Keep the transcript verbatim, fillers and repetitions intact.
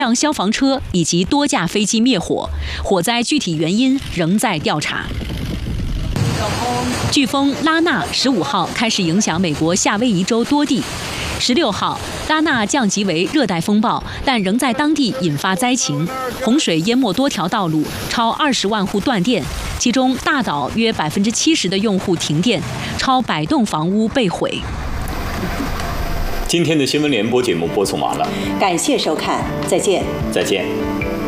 辆消防车以及多架飞机灭火，火灾具体原因仍在调查。飓风拉纳十五号开始影响美国夏威夷州多地。十六号，拉纳降级为热带风暴，但仍在当地引发灾情，洪水淹没多条道路，超二十万户断电，其中大岛约百分之七十的用户停电，超百栋房屋被毁。 今天的新闻联播节目播送完了， 感谢收看，再见。 再见。